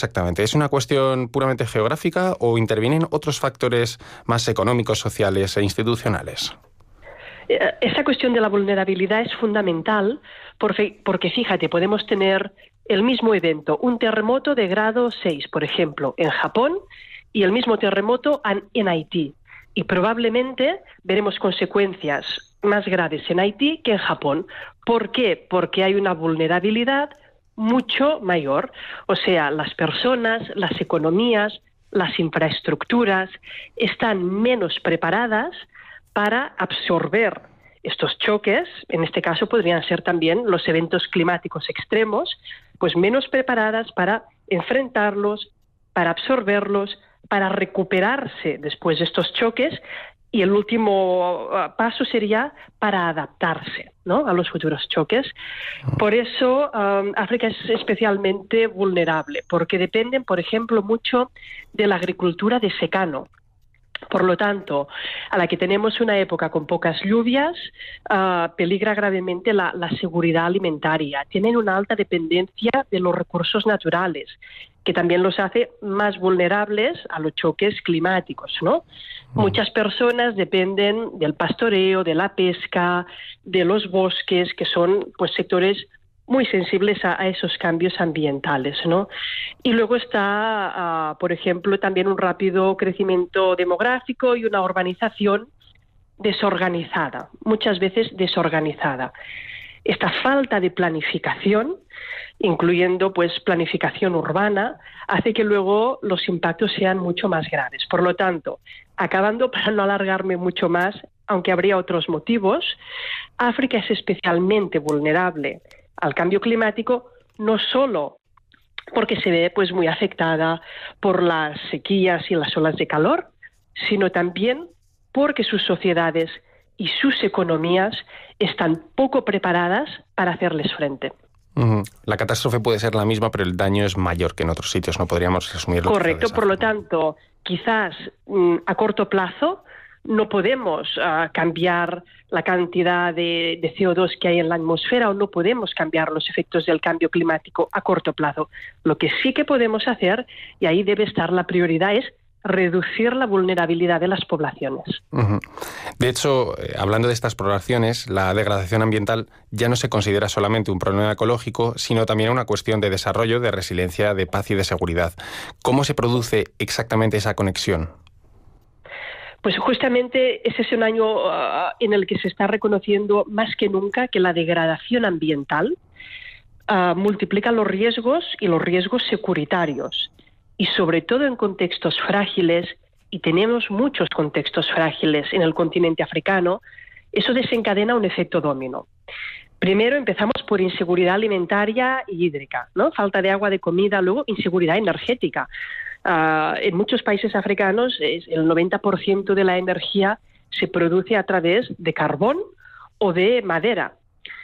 exactamente? ¿Es una cuestión puramente geográfica o intervienen otros factores más económicos, sociales e institucionales? Esa cuestión de la vulnerabilidad es fundamental porque fíjate, podemos tener el mismo evento, un terremoto de grado 6, por ejemplo, en Japón, y el mismo terremoto en Haití. Y probablemente veremos consecuencias más graves en Haití que en Japón. ¿Por qué? Porque hay una vulnerabilidad mucho mayor. O sea, las personas, las economías, las infraestructuras están menos preparadas para absorber estos choques. En este caso podrían ser también los eventos climáticos extremos, pues menos preparadas para enfrentarlos, para absorberlos, para recuperarse después de estos choques, y el último paso sería para adaptarse, ¿no?, a los futuros choques. Por eso África es especialmente vulnerable, porque dependen, por ejemplo, mucho de la agricultura de secano. Por lo tanto, a la que tenemos una época con pocas lluvias, peligra gravemente la seguridad alimentaria. Tienen una alta dependencia de los recursos naturales, que también los hace más vulnerables a los choques climáticos, ¿no? Muchas personas dependen del pastoreo, de la pesca, de los bosques, que son pues sectores muy sensibles a esos cambios ambientales, ¿no? Y luego está, por ejemplo, también un rápido crecimiento demográfico y una urbanización desorganizada, muchas veces desorganizada. Esta falta de planificación, incluyendo pues planificación urbana, hace que luego los impactos sean mucho más graves. Por lo tanto, acabando, para no alargarme mucho más, aunque habría otros motivos, África es especialmente vulnerable al cambio climático, no solo porque se ve pues muy afectada por las sequías y las olas de calor, sino también porque sus sociedades y sus economías están poco preparadas para hacerles frente. La catástrofe puede ser la misma, pero el daño es mayor que en otros sitios, ¿no? Podríamos resumirlo. Correcto, por lo tanto, quizás a corto plazo no podemos cambiar la cantidad de CO2 que hay en la atmósfera, o no podemos cambiar los efectos del cambio climático a corto plazo. Lo que sí que podemos hacer, y ahí debe estar la prioridad, es reducir la vulnerabilidad de las poblaciones. De hecho, hablando de estas poblaciones, la degradación ambiental ya no se considera solamente un problema ecológico, sino también una cuestión de desarrollo, de resiliencia, de paz y de seguridad. ¿Cómo se produce exactamente esa conexión? Pues justamente ese es un año en el que se está reconociendo más que nunca que la degradación ambiental multiplica los riesgos, y los riesgos securitarios. Y sobre todo en contextos frágiles, y tenemos muchos contextos frágiles en el continente africano, eso desencadena un efecto dominó. Primero empezamos por inseguridad alimentaria y hídrica, ¿no? Falta de agua, de comida, luego inseguridad energética. En muchos países africanos el 90% de la energía se produce a través de carbón o de madera.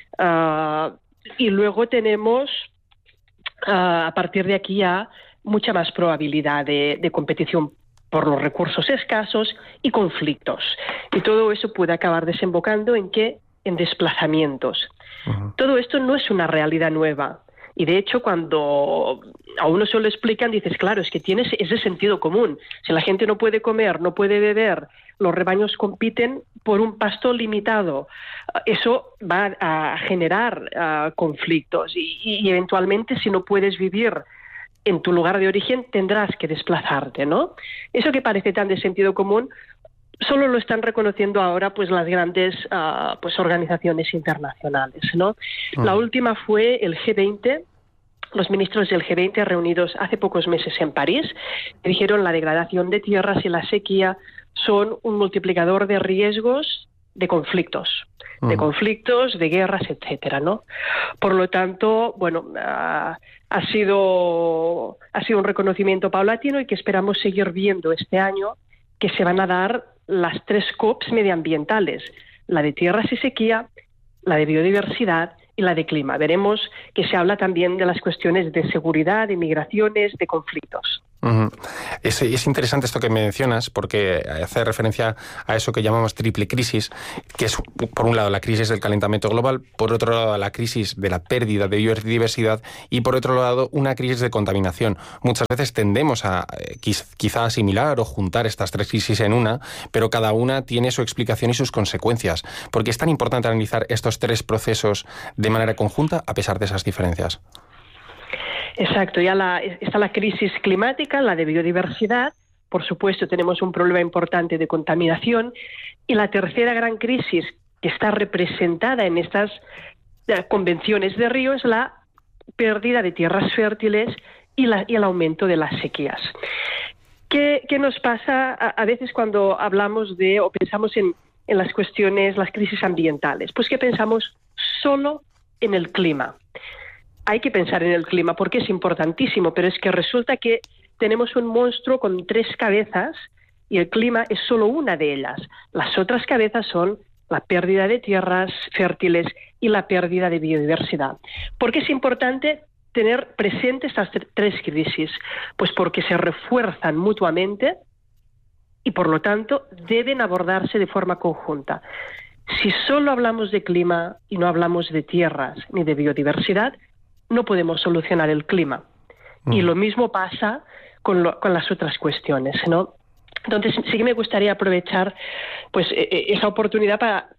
Y luego tenemos, a partir de aquí ya, mucha más probabilidad de competición por los recursos escasos y conflictos. Y todo eso puede acabar desembocando en desplazamientos. Todo esto no es una realidad nueva. Y de hecho, cuando a uno se lo explican, dices, claro, es que es de sentido común. Si la gente no puede comer, no puede beber, los rebaños compiten por un pasto limitado, eso va a generar conflictos. Y eventualmente, si no puedes vivir en tu lugar de origen, tendrás que desplazarte, ¿no? Eso que parece tan de sentido común, solo lo están reconociendo ahora pues las grandes pues organizaciones internacionales, ¿no? La última fue el G20, los ministros del G20 reunidos hace pocos meses en París, que dijeron la degradación de tierras y la sequía son un multiplicador de riesgos de conflictos, de guerras, etcétera, ¿no? Por lo tanto, bueno, ha sido un reconocimiento paulatino, y que esperamos seguir viendo este año, que se van a dar las 3 COPs medioambientales, la de tierras y sequía, la de biodiversidad y la de clima. Veremos que se habla también de las cuestiones de seguridad, de migraciones, de conflictos. Uh-huh. Es interesante esto que mencionas porque hace referencia a eso que llamamos triple crisis, que es por un lado la crisis del calentamiento global, por otro lado la crisis de la pérdida de biodiversidad y por otro lado una crisis de contaminación. Muchas veces tendemos a quizá asimilar o juntar estas tres crisis en una, pero cada una tiene su explicación y sus consecuencias. ¿Por qué es tan importante analizar estos tres procesos de manera conjunta a pesar de esas diferencias? Exacto, está la crisis climática, la de biodiversidad, por supuesto tenemos un problema importante de contaminación, y la tercera gran crisis que está representada en estas convenciones de Río es la pérdida de tierras fértiles y el aumento de las sequías. ¿Qué nos pasa a veces cuando hablamos o pensamos en las cuestiones, las crisis ambientales? Pues que pensamos solo en el clima. Hay que pensar en el clima porque es importantísimo, pero es que resulta que tenemos un monstruo con 3 cabezas y el clima es solo una de ellas. Las otras cabezas son la pérdida de tierras fértiles y la pérdida de biodiversidad. ¿Por qué es importante tener presente estas 3 crisis? Pues porque se refuerzan mutuamente y por lo tanto deben abordarse de forma conjunta. Si solo hablamos de clima y no hablamos de tierras ni de biodiversidad, no podemos solucionar el clima. Y lo mismo pasa con las otras cuestiones, ¿no? Entonces, sí que me gustaría aprovechar pues esa oportunidad para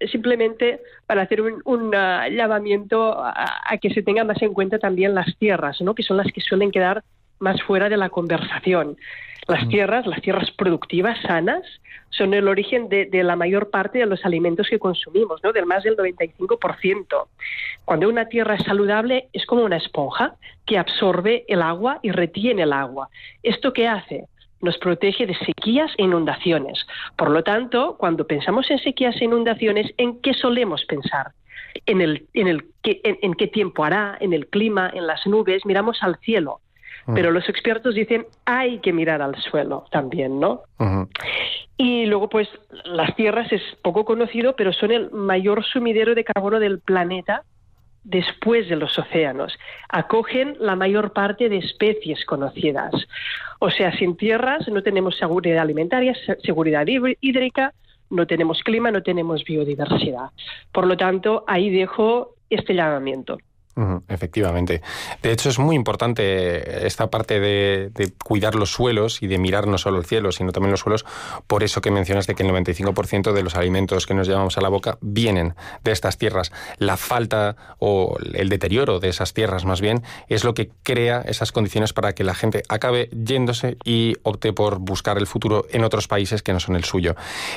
hacer un llamamiento a que se tenga más en cuenta también las tierras, ¿no? Que son las que suelen quedar más fuera de la conversación. Las tierras productivas, sanas, son el origen de la mayor parte de los alimentos que consumimos, ¿no? Del más del 95%. Cuando una tierra es saludable, es como una esponja que absorbe el agua y retiene el agua. ¿Esto qué hace? Nos protege de sequías e inundaciones. Por lo tanto, cuando pensamos en sequías e inundaciones, ¿en qué solemos pensar? En qué tiempo hará, en el clima, en las nubes, miramos al cielo. Pero los expertos dicen hay que mirar al suelo también, ¿no? Uh-huh. Y luego, pues, las tierras es poco conocido, pero son el mayor sumidero de carbono del planeta después de los océanos. Acogen la mayor parte de especies conocidas. O sea, sin tierras no tenemos seguridad alimentaria, seguridad hídrica, no tenemos clima, no tenemos biodiversidad. Por lo tanto, ahí dejo este llamamiento. Efectivamente. De hecho, es muy importante esta parte de cuidar los suelos y de mirar no solo el cielo, sino también los suelos, por eso que mencionas de que el 95% de los alimentos que nos llevamos a la boca vienen de estas tierras. La falta o el deterioro de esas tierras, más bien, es lo que crea esas condiciones para que la gente acabe yéndose y opte por buscar el futuro en otros países que no son el suyo.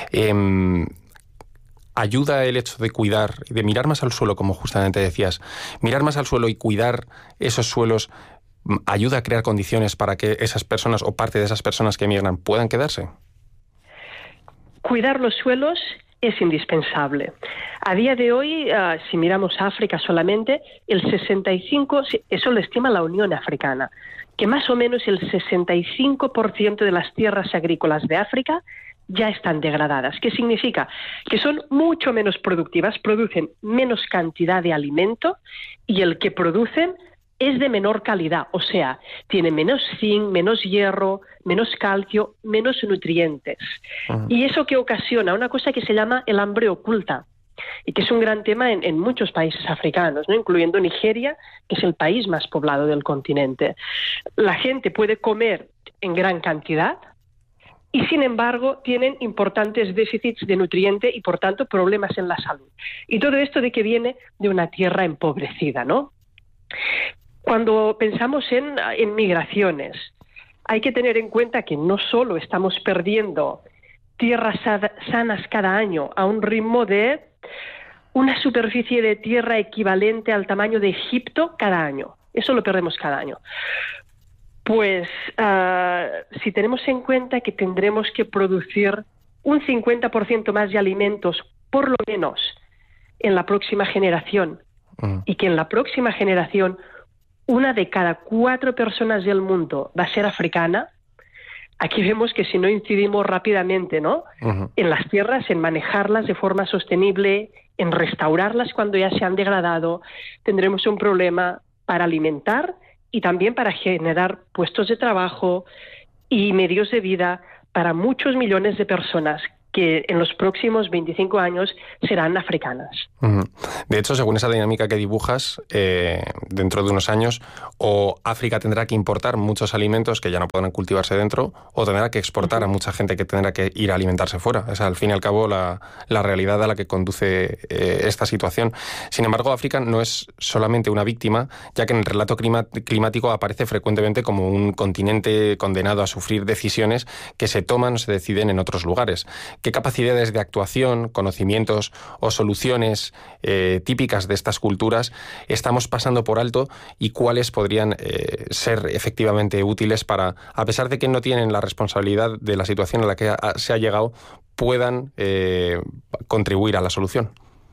¿Ayuda el hecho de cuidar, de mirar más al suelo, como justamente decías, mirar más al suelo y cuidar esos suelos, ayuda a crear condiciones para que esas personas o parte de esas personas que emigran puedan quedarse? Cuidar los suelos es indispensable. A día de hoy, si miramos a África solamente, eso lo estima la Unión Africana, que más o menos el 65% de las tierras agrícolas de África ya están degradadas. ¿Qué significa? Que son mucho menos productivas, producen menos cantidad de alimento y el que producen es de menor calidad, o sea, tiene menos zinc, menos hierro, menos calcio, menos nutrientes. Y eso que ocasiona una cosa que se llama el hambre oculta y que es un gran tema en muchos países africanos, ¿no? Incluyendo Nigeria, que es el país más poblado del continente. La gente puede comer en gran cantidad, y sin embargo tienen importantes déficits de nutriente y por tanto problemas en la salud. Y todo esto de que viene de una tierra empobrecida, ¿no? Cuando pensamos en migraciones, hay que tener en cuenta que no solo estamos perdiendo tierras sanas cada año a un ritmo de una superficie de tierra equivalente al tamaño de Egipto cada año. Eso lo perdemos cada año. Pues si tenemos en cuenta que tendremos que producir un 50% más de alimentos, por lo menos, en la próxima generación, y que en la próxima generación 1 de cada 4 personas del mundo va a ser africana, aquí vemos que si no incidimos rápidamente, ¿no? En las tierras, en manejarlas de forma sostenible, en restaurarlas cuando ya se han degradado, tendremos un problema para alimentar y también para generar puestos de trabajo y medios de vida para muchos millones de personas que en los próximos 25 años serán africanas. De hecho, según esa dinámica que dibujas, dentro de unos años, o África tendrá que importar muchos alimentos que ya no podrán cultivarse dentro, o tendrá que exportar a mucha gente que tendrá que ir a alimentarse fuera. Es, al fin y al cabo, la realidad a la que conduce esta situación. Sin embargo, África no es solamente una víctima, ya que en el relato climático aparece frecuentemente como un continente condenado a sufrir decisiones que se toman o se deciden en otros lugares. ¿Qué capacidades de actuación, conocimientos o soluciones típicas de estas culturas estamos pasando por alto y cuáles podrían ser efectivamente útiles para, a pesar de que no tienen la responsabilidad de la situación a la que se ha llegado, puedan contribuir a la solución?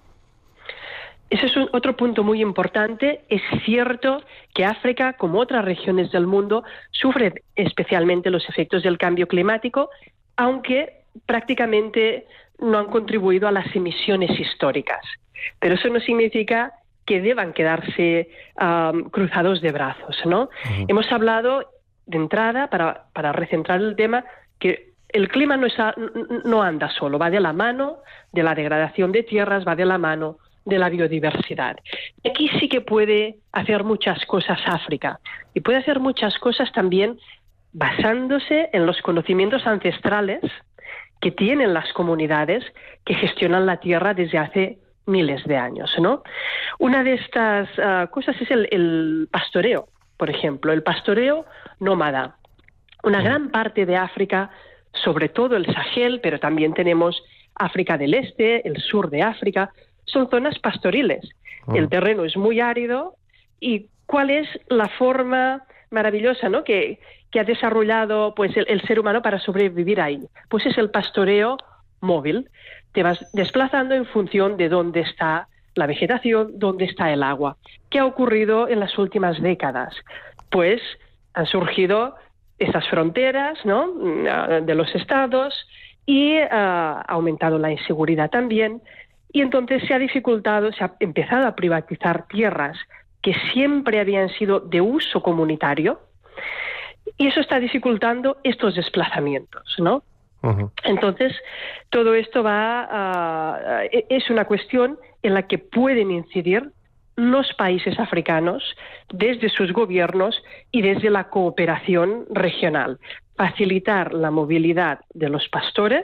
Ese es otro punto muy importante. Es cierto que África, como otras regiones del mundo, sufre especialmente los efectos del cambio climático, aunque prácticamente no han contribuido a las emisiones históricas. Pero eso no significa que deban quedarse cruzados de brazos, ¿no? Hemos hablado de entrada, para recentrar el tema, que el clima no anda solo, va de la mano de la degradación de tierras, va de la mano de la biodiversidad. Aquí sí que puede hacer muchas cosas África, y puede hacer muchas cosas también basándose en los conocimientos ancestrales que tienen las comunidades que gestionan la tierra desde hace miles de años, ¿no? Una de estas cosas es el pastoreo, por ejemplo, el pastoreo nómada. Una gran parte de África, sobre todo el Sahel, pero también tenemos África del Este, el sur de África, son zonas pastoriles. El terreno es muy árido. ¿Y cuál es la forma maravillosa, ¿no?, que ha desarrollado pues el ser humano para sobrevivir ahí? Pues es el pastoreo móvil. Te vas desplazando en función de dónde está la vegetación, dónde está el agua. ¿Qué ha ocurrido en las últimas décadas? Pues han surgido estas fronteras, ¿no?, de los estados, y ha aumentado la inseguridad también, y entonces se ha empezado a privatizar tierras que siempre habían sido de uso comunitario, y eso está dificultando estos desplazamientos, ¿no? Entonces, todo esto es una cuestión en la que pueden incidir los países africanos desde sus gobiernos y desde la cooperación regional. Facilitar la movilidad de los pastores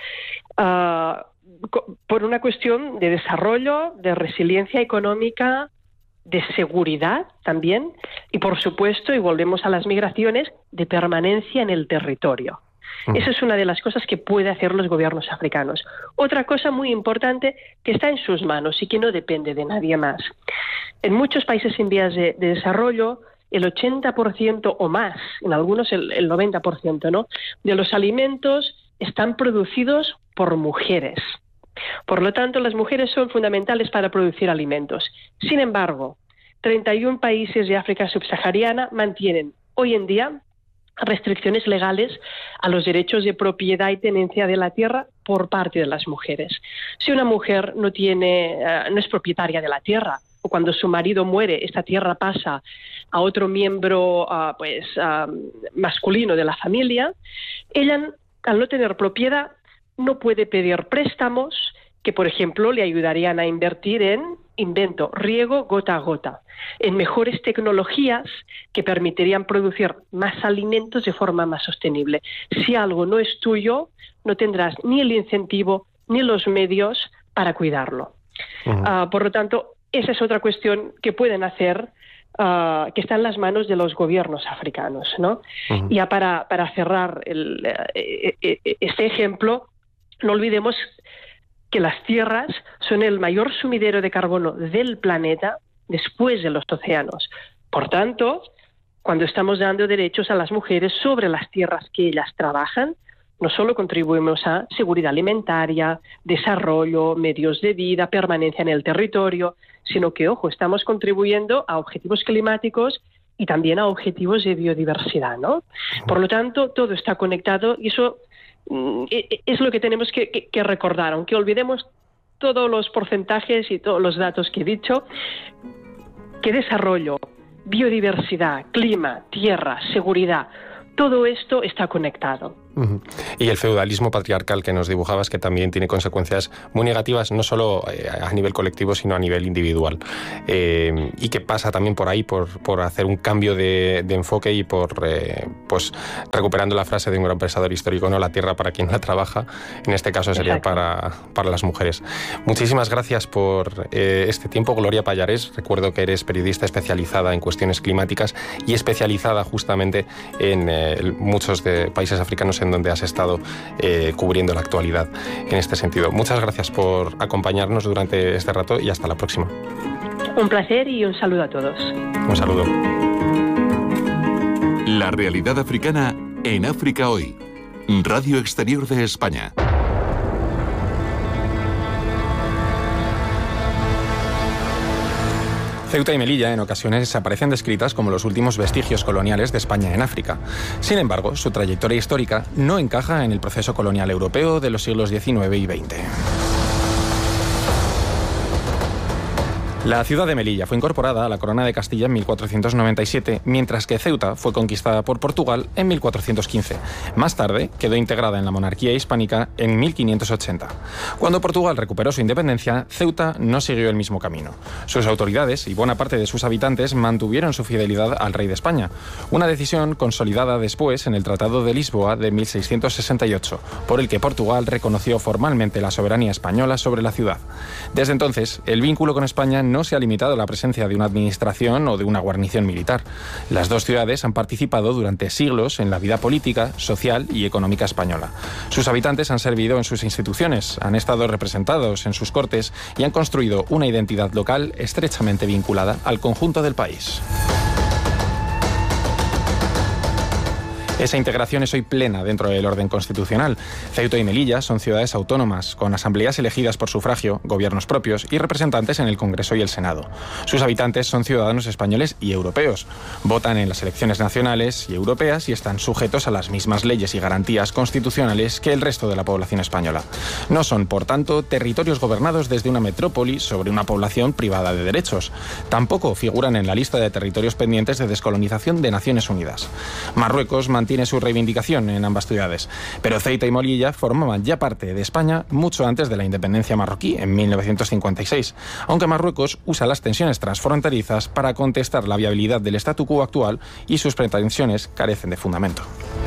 por una cuestión de desarrollo, de resiliencia económica, de seguridad también, y por supuesto, y volvemos a las migraciones, de permanencia en el territorio. Esa es una de las cosas que puede hacer los gobiernos africanos. Otra cosa muy importante que está en sus manos y que no depende de nadie más. En muchos países en vías de desarrollo, el 80% o más, en algunos el 90%, ¿no?, de los alimentos están producidos por mujeres. Por lo tanto, las mujeres son fundamentales para producir alimentos. Sin embargo, 31 países de África subsahariana mantienen hoy en día restricciones legales a los derechos de propiedad y tenencia de la tierra por parte de las mujeres. Si una mujer no es propietaria de la tierra, o cuando su marido muere, esta tierra pasa a otro miembro masculino de la familia, ella, al no tener propiedad, no puede pedir préstamos que, por ejemplo, le ayudarían a invertir en, riego gota a gota, en mejores tecnologías que permitirían producir más alimentos de forma más sostenible. Si algo no es tuyo, no tendrás ni el incentivo ni los medios para cuidarlo. Por lo tanto, esa es otra cuestión que pueden hacer, que está en las manos de los gobiernos africanos, ¿no? Ya para cerrar este ejemplo, no olvidemos que las tierras son el mayor sumidero de carbono del planeta después de los océanos. Por tanto, cuando estamos dando derechos a las mujeres sobre las tierras que ellas trabajan, no solo contribuimos a seguridad alimentaria, desarrollo, medios de vida, permanencia en el territorio, sino que, ojo, estamos contribuyendo a objetivos climáticos y también a objetivos de biodiversidad, ¿no? Por lo tanto, todo está conectado y eso es lo que tenemos que recordar. Aunque olvidemos todos los porcentajes y todos los datos que he dicho, que desarrollo, biodiversidad, clima, tierra, seguridad, todo esto está conectado. Y el feudalismo patriarcal que nos dibujabas, que también tiene consecuencias muy negativas, no solo a nivel colectivo, sino a nivel individual. Y que pasa también por ahí, por hacer un cambio de enfoque y por, pues, recuperando la frase de un gran pensador histórico, ¿no? La tierra para quien la trabaja, en este caso sería para las mujeres. Muchísimas gracias por este tiempo, Gloria Pallarés. Recuerdo que eres periodista especializada en cuestiones climáticas y especializada justamente en muchos de países africanos en donde has estado cubriendo la actualidad en este sentido. Muchas gracias por acompañarnos durante este rato y hasta la próxima. Un placer y un saludo a todos. Un saludo. La realidad africana en África Hoy. Radio Exterior de España. Ceuta y Melilla en ocasiones aparecen descritas como los últimos vestigios coloniales de España en África. Sin embargo, su trayectoria histórica no encaja en el proceso colonial europeo de los siglos XIX y XX. La ciudad de Melilla fue incorporada a la Corona de Castilla en 1497, mientras que Ceuta fue conquistada por Portugal en 1415. Más tarde quedó integrada en la monarquía hispánica en 1580. Cuando Portugal recuperó su independencia, Ceuta no siguió el mismo camino. Sus autoridades y buena parte de sus habitantes mantuvieron su fidelidad al rey de España, una decisión consolidada después en el Tratado de Lisboa de 1668, por el que Portugal reconoció formalmente la soberanía española sobre la ciudad. Desde entonces, el vínculo con España no se ha limitado a la presencia de una administración o de una guarnición militar. Las dos ciudades han participado durante siglos en la vida política, social y económica española. Sus habitantes han servido en sus instituciones, han estado representados en sus cortes y han construido una identidad local estrechamente vinculada al conjunto del país. Esa integración es hoy plena dentro del orden constitucional. Ceuta y Melilla son ciudades autónomas, con asambleas elegidas por sufragio, gobiernos propios y representantes en el Congreso y el Senado. Sus habitantes son ciudadanos españoles y europeos. Votan en las elecciones nacionales y europeas y están sujetos a las mismas leyes y garantías constitucionales que el resto de la población española. No son, por tanto, territorios gobernados desde una metrópoli sobre una población privada de derechos. Tampoco figuran en la lista de territorios pendientes de descolonización de Naciones Unidas. Marruecos mantiene su reivindicación en ambas ciudades, pero Ceuta y Melilla formaban ya parte de España mucho antes de la independencia marroquí, en 1956, aunque Marruecos usa las tensiones transfronterizas para contestar la viabilidad del statu quo actual y sus pretensiones carecen de fundamento.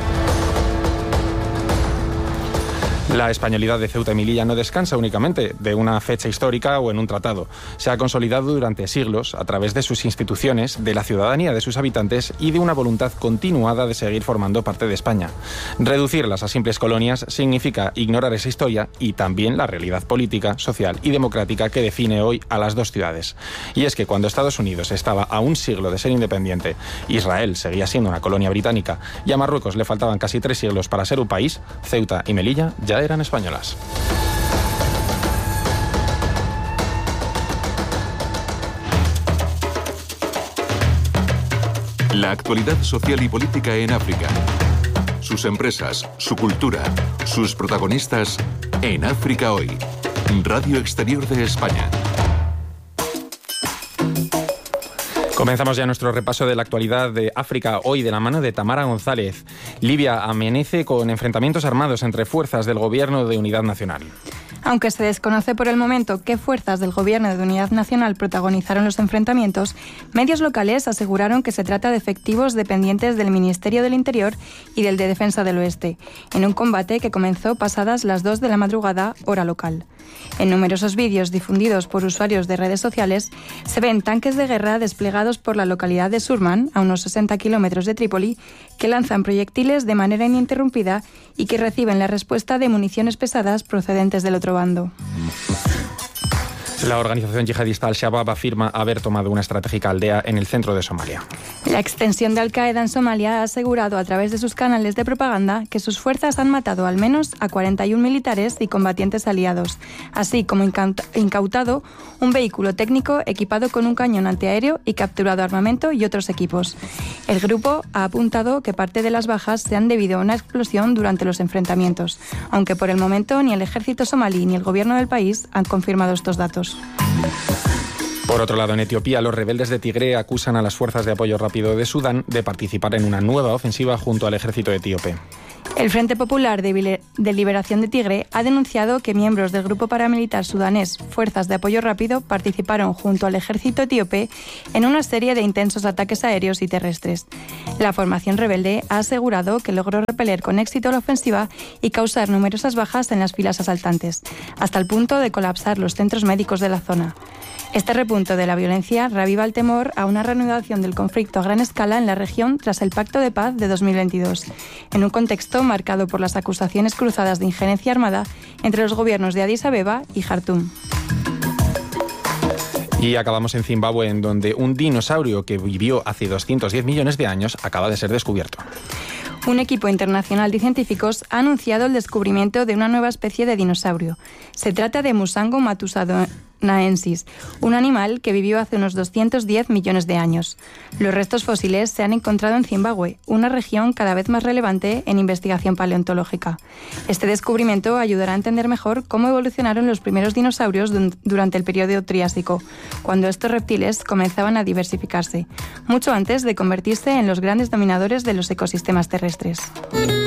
La españolidad de Ceuta y Melilla no descansa únicamente de una fecha histórica o en un tratado. Se ha consolidado durante siglos a través de sus instituciones, de la ciudadanía de sus habitantes y de una voluntad continuada de seguir formando parte de España. Reducirlas a simples colonias significa ignorar esa historia y también la realidad política, social y democrática que define hoy a las dos ciudades. Y es que cuando Estados Unidos estaba a un siglo de ser independiente, Israel seguía siendo una colonia británica y a Marruecos le faltaban casi 3 siglos para ser un país, Ceuta y Melilla ya eran españolas. La actualidad social y política en África. Sus empresas, su cultura, sus protagonistas en África Hoy. Radio Exterior de España. Comenzamos ya nuestro repaso de la actualidad de África Hoy de la mano de Tamara González. Libia amanece con enfrentamientos armados entre fuerzas del Gobierno de Unidad Nacional. Aunque se desconoce por el momento qué fuerzas del Gobierno de Unidad Nacional protagonizaron los enfrentamientos, medios locales aseguraron que se trata de efectivos dependientes del Ministerio del Interior y del de Defensa del Oeste, en un combate que comenzó pasadas las 2 de la madrugada, hora local. En numerosos vídeos difundidos por usuarios de redes sociales, se ven tanques de guerra desplegados por la localidad de Surman, a unos 60 kilómetros de Trípoli, que lanzan proyectiles de manera ininterrumpida y que reciben la respuesta de municiones pesadas procedentes del otro bando. La organización yihadista Al-Shabaab afirma haber tomado una estratégica aldea en el centro de Somalia. La extensión de Al-Qaeda en Somalia ha asegurado a través de sus canales de propaganda que sus fuerzas han matado al menos a 41 militares y combatientes aliados, así como incautado un vehículo técnico equipado con un cañón antiaéreo y capturado armamento y otros equipos. El grupo ha apuntado que parte de las bajas se han debido a una explosión durante los enfrentamientos, aunque por el momento ni el ejército somalí ni el gobierno del país han confirmado estos datos. Por otro lado, en Etiopía, los rebeldes de Tigré acusan a las fuerzas de apoyo rápido de Sudán de participar en una nueva ofensiva junto al ejército etíope. El Frente Popular de Liberación de Tigré ha denunciado que miembros del grupo paramilitar sudanés Fuerzas de Apoyo Rápido participaron junto al ejército etíope en una serie de intensos ataques aéreos y terrestres. La formación rebelde ha asegurado que logró repeler con éxito la ofensiva y causar numerosas bajas en las filas asaltantes, hasta el punto de colapsar los centros médicos de la zona. Este repunto de la violencia reaviva el temor a una reanudación del conflicto a gran escala en la región tras el Pacto de Paz de 2022, en un contexto marcado por las acusaciones cruzadas de injerencia armada entre los gobiernos de Addis Abeba y Jartum. Y acabamos en Zimbabue, en donde un dinosaurio que vivió hace 210 millones de años acaba de ser descubierto. Un equipo internacional de científicos ha anunciado el descubrimiento de una nueva especie de dinosaurio. Se trata de Musango matusadonaensis, un animal que vivió hace unos 210 millones de años. Los restos fósiles se han encontrado en Zimbabue, una región cada vez más relevante en investigación paleontológica. Este descubrimiento ayudará a entender mejor cómo evolucionaron los primeros dinosaurios durante el periodo Triásico, cuando estos reptiles comenzaban a diversificarse, mucho antes de convertirse en los grandes dominadores de los ecosistemas terrestres.